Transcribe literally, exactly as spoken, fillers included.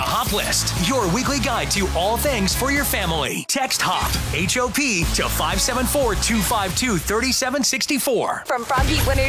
The Hop List, your weekly guide to all things for your family. Text HOP, H O P, to five seven four, two five two, three seven six four. From Froggy Winter